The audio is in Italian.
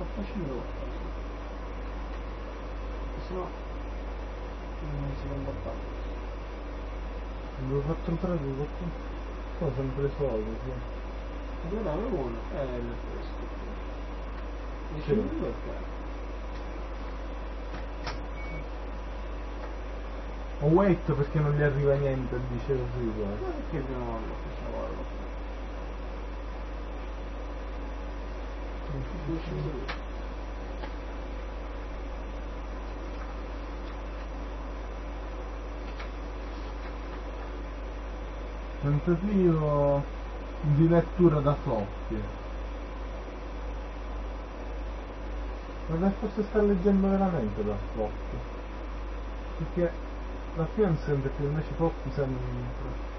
facendo se no non si combatta. Avevo fatto entrare qualcuno. Sono sempre soldi, sì. Non avevo uno, il fresco. Dice lui perché? Ho wait perché non gli arriva niente, dice così, guarda. Ma perché prima non lo facciamo allora? Tentativo di lettura da software. Ma forse sta leggendo veramente da software. Perché la fine non sente più, invece Poppy sembra